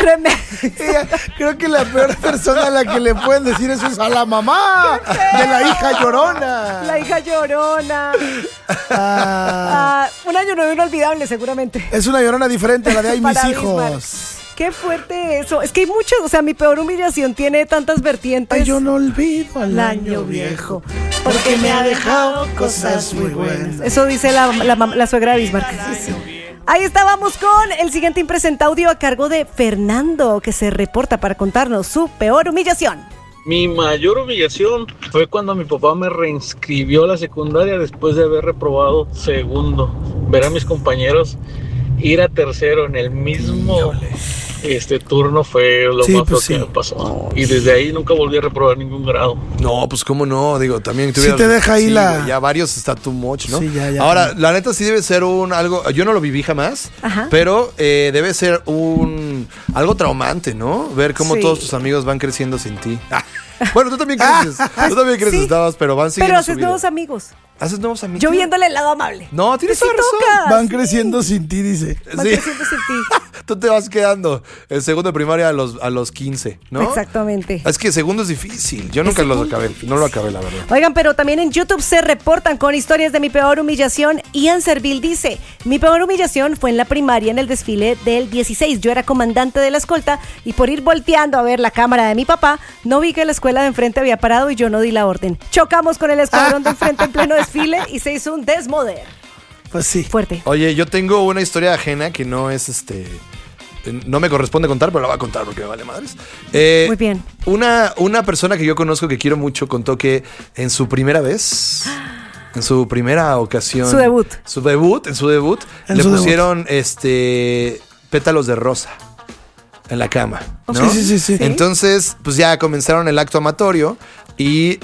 Tremendo. Creo que la peor persona a la que le pueden decir eso es a la mamá de la hija llorona. La hija llorona. Un año nuevo inolvidable, seguramente. Es una llorona diferente a la de Ay, mis Para hijos. Bismarck. Qué fuerte eso. Es que hay muchos, o sea, mi peor humillación tiene tantas vertientes. Ay, yo no olvido al año viejo, porque me ha dejado cosas muy buenas. Eso dice la suegra de Bismarck. Sí. Ahí estábamos con el siguiente impresenta audio a cargo de Fernando, que se reporta para contarnos su peor humillación. Mi mayor humillación fue cuando mi papá me reinscribió a la secundaria después de haber reprobado segundo. Ver a mis compañeros ir a tercero en el mismo turno fue lo más feo que me pasó. Y desde ahí nunca volví a reprobar ningún grado. No, pues cómo no, digo, también Si te deja ahí ya varios está too much, ¿no? Sí, ya. Ahora, la neta sí debe ser algo, yo no lo viví jamás, pero debe ser algo traumante, ¿no? Ver cómo todos tus amigos van creciendo sin ti. Bueno, tú también creces, estabas, pero van siguiendo. Pero haces nuevos amigos. ¿Haces nuevos amigos? Yo viéndole el lado amable. No, tienes toda razón. Van creciendo sin ti, dice. Van creciendo sin ti. Tú te vas quedando el segundo de primaria a los 15, ¿no? Exactamente. Es que segundo es difícil. Yo nunca lo acabé, no lo acabé, la verdad. Oigan, pero también en YouTube se reportan con historias de mi peor humillación. Ian Servil dice: mi peor humillación fue en la primaria en el desfile del 16. Yo era comandante de la escolta y por ir volteando a ver la cámara de mi papá, no vi que la escuela de enfrente había parado y yo no di la orden. Chocamos con el escuadrón de enfrente en pleno desfile y se hizo un desmoder. Pues sí. Fuerte. Oye, yo tengo una historia ajena que no es no me corresponde contar, pero la voy a contar porque me vale madres. Muy bien. Una persona que yo conozco que quiero mucho contó que en su primera vez, en su primera ocasión, en su debut, le pusieron pétalos de rosa en la cama, ¿no? Sí. Entonces, pues ya comenzaron el acto amatorio y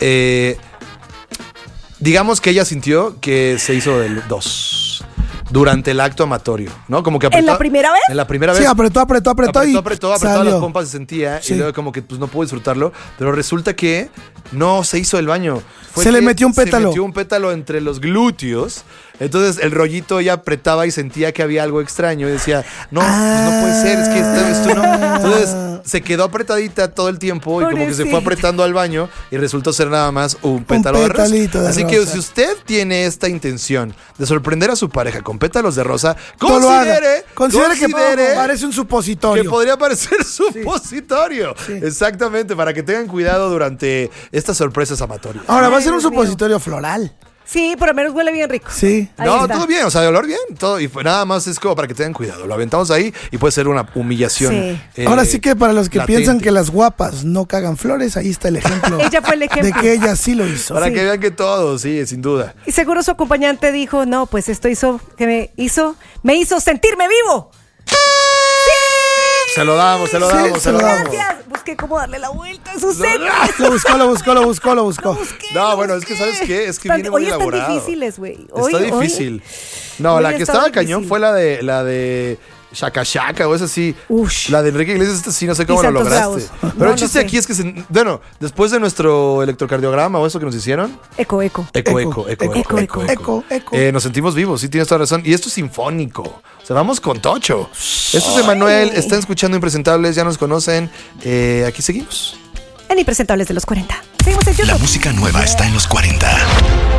digamos que ella sintió que se hizo del 2 durante el acto amatorio, ¿no? Como que apretó. ¿En la primera vez? En la primera vez. Sí, apretó y apretó las pompas se sentía y luego como que pues no pudo disfrutarlo, pero resulta que no se hizo el baño. Se le metió un pétalo. Se metió un pétalo entre los glúteos. Entonces el rollito ella apretaba y sentía que había algo extraño y decía, no, pues no puede ser, es que esto no. Entonces se quedó apretadita todo el tiempo y como que se fue apretando al baño y resultó ser nada más un pétalo de rosa. Así que si usted tiene esta intención de sorprender a su pareja con pétalos de rosa, considere que parece un supositorio. Que podría parecer supositorio. Sí. Exactamente, para que tengan cuidado durante estas sorpresas amatorias. Ahora va a ser un supositorio floral. Sí, por lo menos huele bien rico. Sí. No, todo bien, o sea, de olor bien, todo. Y nada más es como para que tengan cuidado. Lo aventamos ahí y puede ser una humillación. Sí. Ahora sí que para los que latente. piensan que las guapas no cagan flores, ahí está el ejemplo. Ella fue el ejemplo. De que ella sí lo hizo. Para que vean que todo, sí, sin duda. Y seguro su acompañante dijo, no, pues esto me hizo sentirme vivo. Se lo damos. Gracias. Busqué cómo darle la vuelta a su serie. Lo buscó. No, bueno, es que ¿sabes qué? Es que viene muy elaborado. Hoy están difíciles, güey. Está difícil. No, la que estaba cañón fue la de Shaka Shaka o esa sí. La de Enrique Iglesias, esta sí, no sé cómo lo lograste. Pero el chiste aquí es que, después de nuestro electrocardiograma o eso que nos hicieron. Eco. Nos sentimos vivos, sí, tienes toda razón. Y esto es sinfónico. O sea, vamos con tocho. Esto es Emanuel, están escuchando Impresentables, ya nos conocen. Aquí seguimos. En Impresentables de los 40. Seguimos en YouTube. La música nueva está en los 40.